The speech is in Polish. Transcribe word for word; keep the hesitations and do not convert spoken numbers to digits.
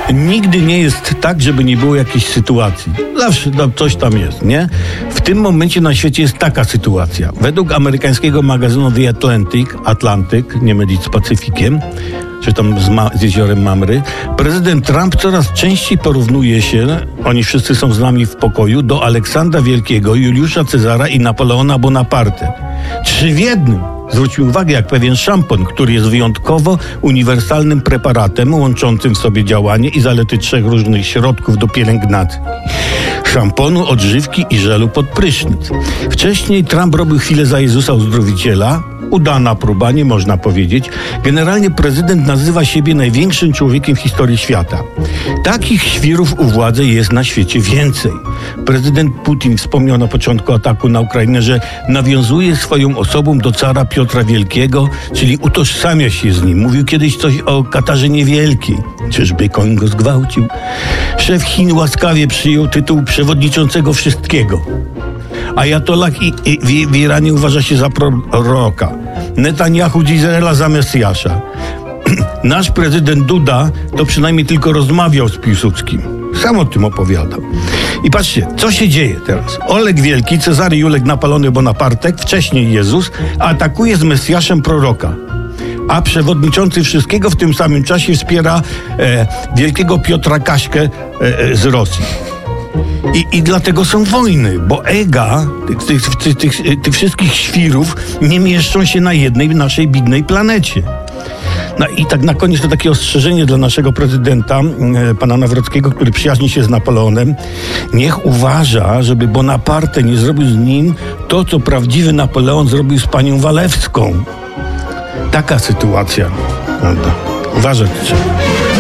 Nigdy nie jest tak, żeby nie było jakiejś sytuacji. Zawsze no, coś tam jest, nie? W tym momencie na świecie jest taka sytuacja. Według amerykańskiego magazynu The Atlantic, Atlantyk, nie mylić z Pacyfikiem, czy tam z, Ma- z jeziorem Mamry, prezydent Trump coraz częściej porównuje się, oni wszyscy są z nami w pokoju, do Aleksandra Wielkiego, Juliusza Cezara i Napoleona Bonaparte. Trzy w jednym. Zwróćmy uwagę, jak pewien szampon, który jest wyjątkowo uniwersalnym preparatem łączącym w sobie działanie i zalety trzech różnych środków do pielęgnacji. Szamponu, odżywki i żelu pod prysznic. Wcześniej Trump robił chwilę za Jezusa Uzdrowiciela. Udana próba, nie można powiedzieć. Generalnie prezydent nazywa siebie największym człowiekiem w historii świata. Takich świrów u władzy jest na świecie więcej. Prezydent Putin wspomniał na początku ataku na Ukrainę, że nawiązuje swoją osobą do cara Piotra Wielkiego, czyli utożsamia się z nim. Mówił kiedyś coś o Katarzynie Wielkiej. Czyżby koń go zgwałcił? Szef Chin łaskawie przyjął tytuł przewodniczącego wszystkiego. Ajatollah i, i, w, w Iranie uważa się za proroka. Netanyahu z Izraela za Mesjasza. Nasz prezydent Duda to przynajmniej tylko rozmawiał z Piłsudskim. Sam o tym opowiadał. I patrzcie, co się dzieje teraz. Oleg Wielki, Cezary Julek napalony Bonapartek, wcześniej Jezus, atakuje z Mesjaszem proroka. A przewodniczący wszystkiego w tym samym czasie wspiera e, wielkiego Piotra Kaśkę e, e, z Rosji. I, I dlatego są wojny, bo ega tych, tych, tych, tych, tych wszystkich świrów nie mieszczą się na jednej naszej bidnej planecie. No i tak na koniec to takie ostrzeżenie dla naszego prezydenta, e, pana Nawrockiego, który przyjaźni się z Napoleonem. Niech uważa, żeby Bonaparte nie zrobił z nim to, co prawdziwy Napoleon zrobił z panią Walewską. Taka sytuacja. Prawda? Uważać trzeba.